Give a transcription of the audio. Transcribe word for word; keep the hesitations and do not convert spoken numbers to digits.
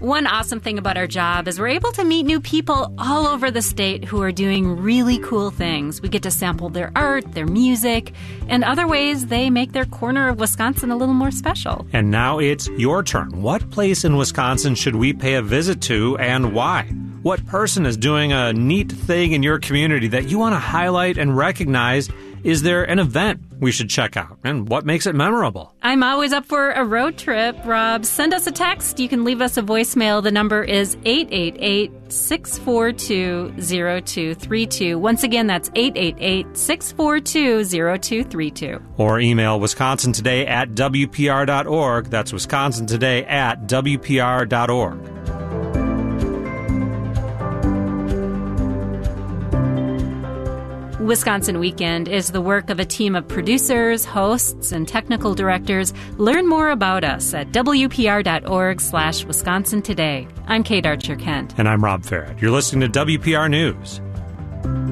One awesome thing about our job is we're able to meet new people all over the state who are doing really cool things. We get to sample their art, their music, and other ways they make their corner of Wisconsin a little more special. And now it's your turn. What place in Wisconsin should we pay a visit to, and why? What person is doing a neat thing in your community that you want to highlight and recognize? Is there an event we should check out? And what makes it memorable? I'm always up for a road trip, Rob. Send us a text. You can leave us a voicemail. The number is eight eight eight, six four two, zero two three two. Once again, that's eight eight eight, six four two, zero two three two. Or email wisconsin today at w p r dot org. That's wisconsin today at w p r dot org. Wisconsin Weekend is the work of a team of producers, hosts, and technical directors. Learn more about us at w p r dot org slash Wisconsin Today. I'm Kate Archer-Kent. And I'm Rob Farrett. You're listening to W P R News.